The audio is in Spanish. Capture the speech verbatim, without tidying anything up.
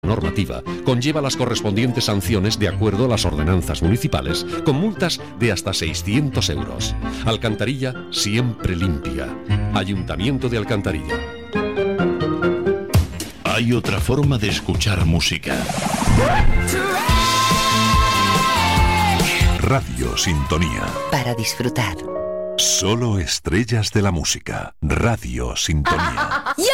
normativa conlleva las correspondientes sanciones de acuerdo a las ordenanzas municipales, con multas de hasta seiscientos euros. Alcantarilla siempre limpia. Ayuntamiento de Alcantarilla. Hay otra forma de escuchar música. Radio Sintonía. Para disfrutar. Solo estrellas de la música. Radio Sintonía.